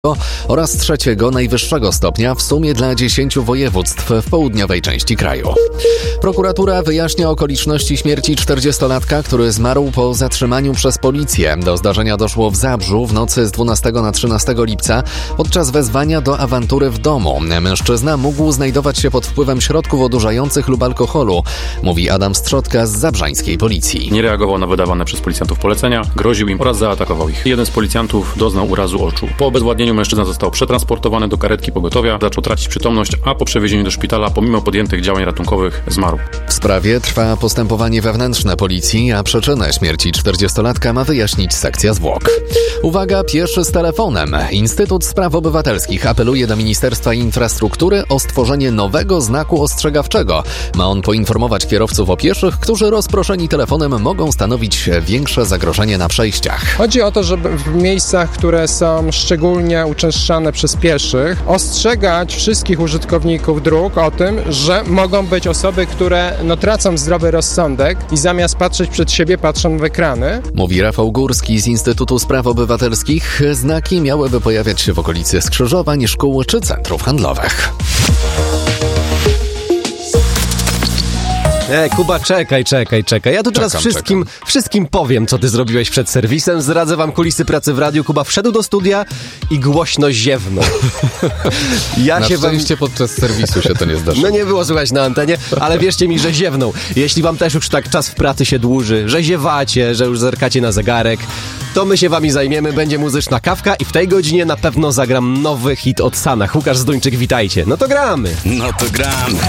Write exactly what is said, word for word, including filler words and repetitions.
oraz trzeciego najwyższego stopnia w sumie dla dziesięciu województw w południowej części kraju. Prokuratura wyjaśnia okoliczności śmierci czterdziestolatka, który zmarł po zatrzymaniu przez policję. Do zdarzenia doszło w Zabrzu w nocy z dwunastego na trzynastego lipca podczas wezwania do awantury w domu. Mężczyzna mógł znajdować się pod wpływem środków odurzających lub alkoholu, mówi Adam Strzotka z zabrzańskiej policji. Nie reagował na wydawane przez policjantów polecenia, groził im oraz zaatakował ich. Jeden z policjantów doznał urazu oczu. Po obezwładnieniu mężczyzna został przetransportowany do karetki pogotowia, zaczął tracić przytomność, a po przewiezieniu do szpitala, pomimo podjętych działań ratunkowych, zmarł. W sprawie trwa postępowanie wewnętrzne policji, a przyczynę śmierci czterdziestolatka ma wyjaśnić sekcja zwłok. Uwaga, pieszy z telefonem. Instytut Spraw Obywatelskich apeluje do Ministerstwa Infrastruktury o stworzenie nowego znaku ostrzegawczego. Ma on poinformować kierowców o pieszych, którzy rozproszeni telefonem mogą stanowić większe zagrożenie na przejściach. Chodzi o to, żeby w miejscach, które są szczególnie uczęszczane przez pieszych, ostrzegać wszystkich użytkowników dróg o tym, że mogą być osoby, które no, tracą zdrowy rozsądek i zamiast patrzeć przed siebie, patrzą w ekrany. Mówi Rafał Górski z Instytutu Spraw Obywatelskich. Znaki miałyby pojawiać się w okolicy skrzyżowań, szkół czy centrów handlowych. E, Kuba, czekaj, czekaj, czekaj. Ja tu teraz Czekam, wszystkim, czekam. wszystkim powiem, co ty zrobiłeś przed serwisem. Zdradzę wam kulisy pracy w radiu. Kuba wszedł do studia i głośno ziewnął. Ja Na się wam... szczęście podczas serwisu się to nie zdarzyło. No nie było słychać na antenie, ale wierzcie mi, że ziewnął. Jeśli wam też już tak czas w pracy się dłuży, że ziewacie, że już zerkacie na zegarek, to my się wami zajmiemy. Będzie muzyczna kawka i w tej godzinie na pewno zagram nowy hit od Sanach. Łukasz Zduńczyk, witajcie. No to gramy. No to gramy.